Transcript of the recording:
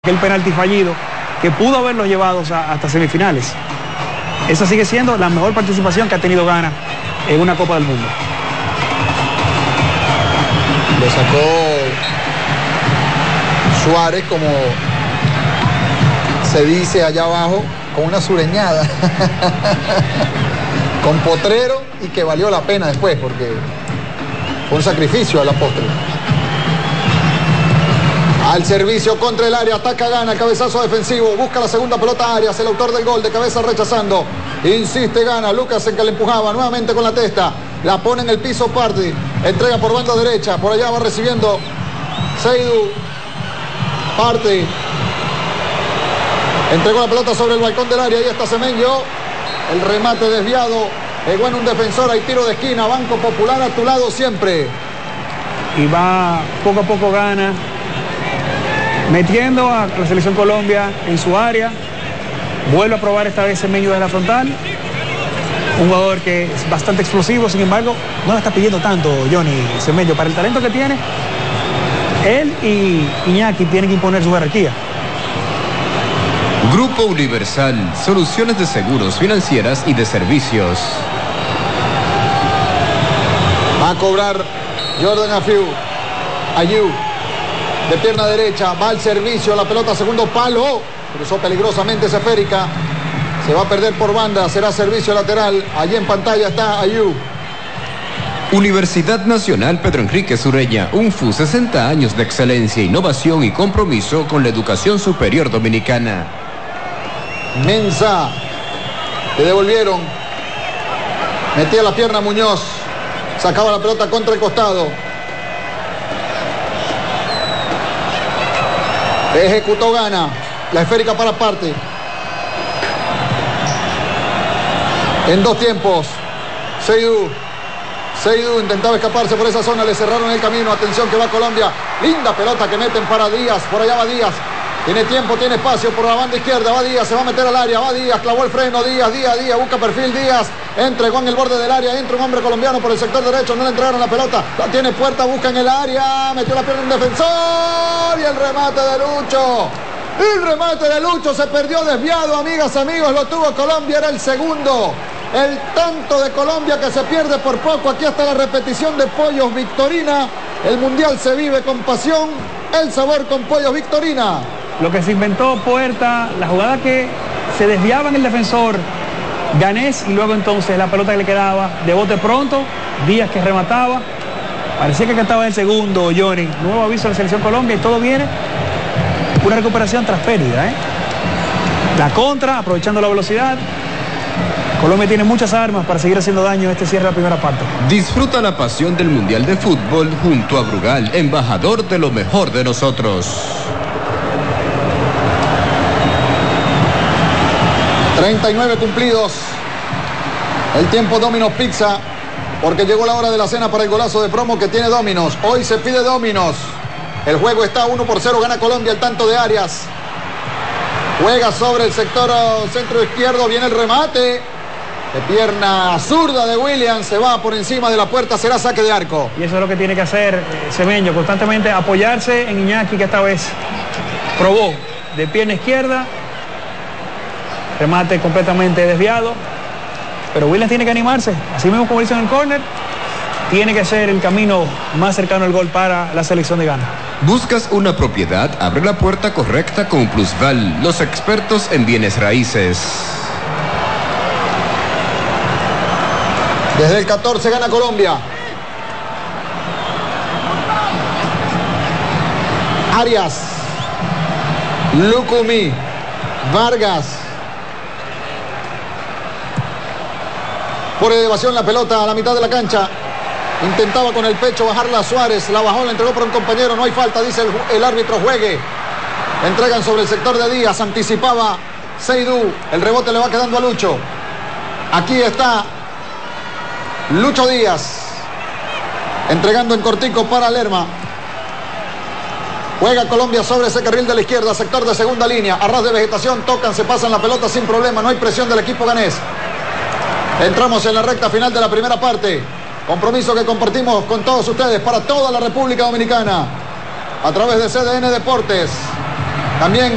El penalti fallido que pudo haberlo llevado hasta semifinales. Esa sigue siendo la mejor participación que ha tenido Ghana en una Copa del Mundo. Lo sacó Suárez, como se dice allá abajo, con una sureñada con potrero, y que valió la pena después porque fue un sacrificio a la postre. Al servicio contra el área, ataca Ghana, cabezazo defensivo, busca la segunda pelota Arias, el autor del gol, de cabeza rechazando, insiste Ghana, Lucas en que le empujaba, nuevamente con la testa, la pone en el piso Partey, entrega por banda derecha, por allá va recibiendo Seydou, Partey, entregó la pelota sobre el balcón del área, ahí está Semenyo, el remate desviado, es bueno un defensor, hay tiro de esquina, Banco Popular a tu lado siempre. Y va poco a poco Ghana metiendo a la selección Colombia en su área. Vuelve a probar esta vez Semenyo desde la frontal. Un jugador que es bastante explosivo, sin embargo, no la está pidiendo tanto Johnny Semenyo. Para el talento que tiene, él y Iñaki tienen que imponer su jerarquía. Grupo Universal, soluciones de seguros, financieras y de servicios. Va a cobrar Jordan Ayew. De pierna derecha, va al servicio, la pelota segundo palo, cruzó peligrosamente esa esférica, se va a perder por banda, será servicio lateral, allí en pantalla está Ayew. Universidad Nacional Pedro Enrique Sureña, UNFU, 60 años de excelencia, innovación y compromiso con la educación superior dominicana. Mensah, le devolvieron, metía la pierna Muñoz, sacaba la pelota contra el costado. Ejecutó Ghana, la esférica para Partey. En dos tiempos, Seydou intentaba escaparse por esa zona, le cerraron el camino, atención que va Colombia, linda pelota que meten para Díaz, por allá va Díaz, tiene tiempo, tiene espacio por la banda izquierda, va Díaz, se va a meter al área, va Díaz, clavó el freno, Díaz, busca perfil, Díaz, entregó en el borde del área, entra un hombre colombiano por el sector derecho, no le entregaron la pelota, la tiene Puerta, busca en el área, metió la pierna en defensor, y el remate de Lucho. El remate de Lucho se perdió desviado, amigas, amigos, lo tuvo Colombia, era el segundo. El tanto de Colombia que se pierde por poco. Aquí está la repetición de Pollos Victorina. El mundial se vive con pasión, el sabor con Pollos Victorina. Lo que se inventó Puerta, la jugada que se desviaba en el defensor ganés, y luego entonces la pelota que le quedaba de bote pronto, Díaz que remataba. Parecía que estaba el segundo, Johnny. Nuevo aviso de la selección Colombia y todo viene. Una recuperación tras pérdida, La contra, aprovechando la velocidad. Colombia tiene muchas armas para seguir haciendo daño en este cierre de la primera parte. Disfruta la pasión del Mundial de Fútbol junto a Brugal, embajador de lo mejor de nosotros. 39 cumplidos. El tiempo Domino's Pizza, porque llegó la hora de la cena para el golazo de promo que tiene Domino's. Hoy se pide Domino's. El juego está 1-0, gana Colombia, el tanto de Arias. Juega sobre el sector centro izquierdo, viene el remate. De pierna zurda de Williams, se va por encima de la puerta, será saque de arco. Y eso es lo que tiene que hacer Semenyo, constantemente apoyarse en Iñaki, que esta vez probó de pierna izquierda. Remate completamente desviado. Pero Williams tiene que animarse, así mismo como hizo en el córner. Tiene que ser el camino más cercano al gol para la selección de Ghana. ¿Buscas una propiedad? Abre la puerta correcta con Plusval, los expertos en bienes raíces. Desde el 14 gana Colombia. Arias, Lucumí, Vargas. Por elevación la pelota a la mitad de la cancha. Intentaba con el pecho bajarla a Suárez. La bajó, la entregó por un compañero. No hay falta, dice el árbitro, juegue. Entregan sobre el sector de Díaz. Anticipaba Seydou. El rebote le va quedando a Lucho. Aquí está Lucho Díaz. Entregando en cortico para Lerma. Juega Colombia sobre ese carril de la izquierda. Sector de segunda línea. A ras de vegetación. Tocan, se pasan la pelota sin problema. No hay presión del equipo ganés. Entramos en la recta final de la primera parte. Compromiso que compartimos con todos ustedes para toda la República Dominicana a través de CDN Deportes. También